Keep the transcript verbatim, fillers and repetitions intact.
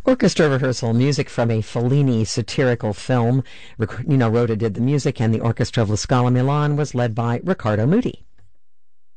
Orchestra rehearsal, music from a Fellini satirical film. Ric- Nino Rota did the music, and the orchestra of La Scala Milan was led by Riccardo Muti.